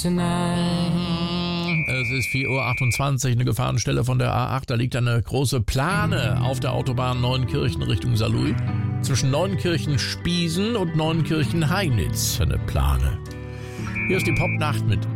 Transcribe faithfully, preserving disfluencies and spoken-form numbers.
tonight. Es ist vier Uhr achtundzwanzig, eine Gefahrenstelle von der A acht. Da liegt eine große Plane auf der Autobahn Neunkirchen Richtung Saarlouis. Zwischen Neunkirchen-Spiesen und Neunkirchen-Heinitz eine Plane. Hier ist die Popnacht mit